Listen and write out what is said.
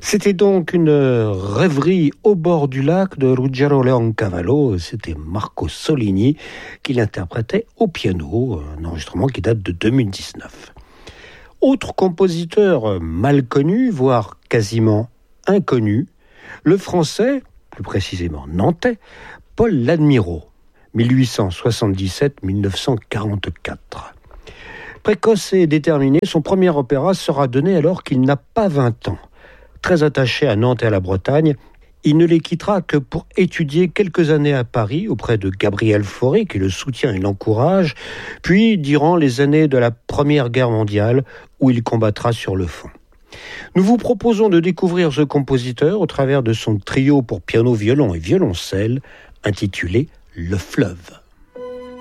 C'était donc une rêverie au bord du lac de Ruggero Leoncavallo. C'était Marco Solini qui l'interprétait au piano, un enregistrement qui date de 2019. Autre compositeur mal connu, voire quasiment inconnu, le français, plus précisément nantais, Paul Ladmirault, 1877-1944. Précoce et déterminé, son premier opéra sera donné alors qu'il n'a pas 20 ans. Très attaché à Nantes et à la Bretagne, il ne les quittera que pour étudier quelques années à Paris auprès de Gabriel Fauré qui le soutient et l'encourage, puis durant les années de la Première Guerre mondiale où il combattra sur le front. Nous vous proposons de découvrir ce compositeur au travers de son trio pour piano, violon et violoncelle intitulé Le Fleuve.